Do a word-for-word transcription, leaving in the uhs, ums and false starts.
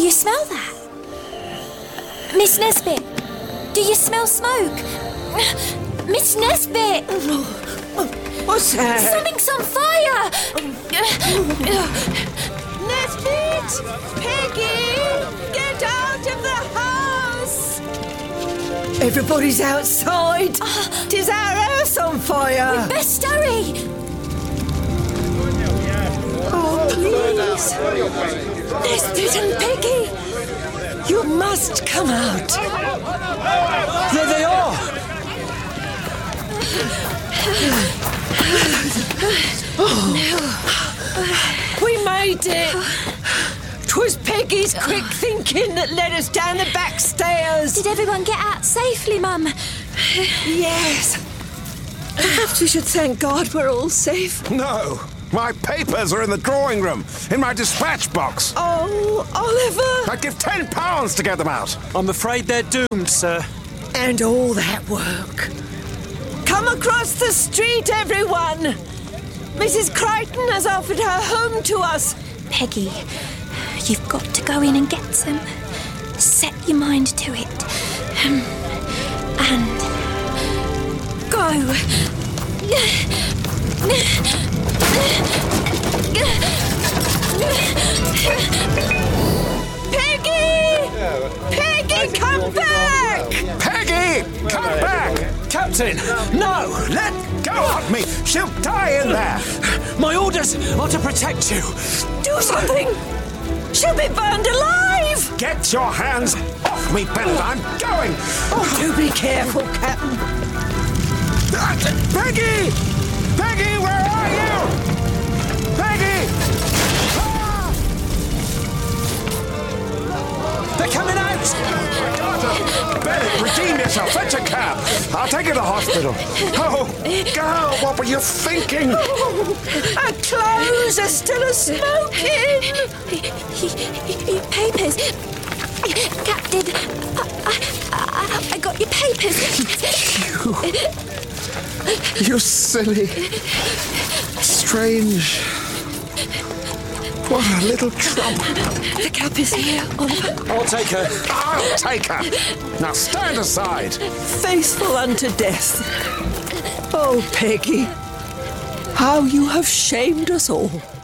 you smell that? Miss Nesbit, do you smell smoke? Miss Nesbit! What's that? Something's on fire! Nesbit! Peggy! Get out of the house! Everybody's outside. Oh. Tis our house on fire. Best hurry! Oh, please. Nesbit and Peggy! You must come out. There they are! Oh. We made it. 'Twas Peggy's quick thinking that led us down the back stairs. Did everyone get out safely, Mum? Yes. Perhaps we should thank God we're all safe. No. My papers are in the drawing room, in my dispatch box. Oh, Oliver. I'd give ten pounds to get them out. I'm afraid they're doomed, sir. And all that work. Come across the street, everyone. Missus Crichton has offered her home to us. Peggy, you've got to go in and get them. Set your mind to it. Um, and go. Peggy! Peggy, come back! Peggy, come back! Captain, no! Let go of me! She'll die in there! My orders are to protect you. Do something! She'll be burned alive! Get your hands off me, Bennett! I'm going! Oh, do be careful, Captain. Peggy! Peggy, where are you? Peggy! Ah! They're coming out! Bennett, redeem yourself. Fetch a cab. I'll take you to hospital. Oh, girl, what were you thinking? Our clothes are still a-smoking. Papers. Captain, I, I, I, I got your papers. You, you silly, strange. What a little trump. The cap is here, Oliver. I'll take her. I'll take her. Now stand aside. Faithful unto death. Oh, Peggy, how you have shamed us all.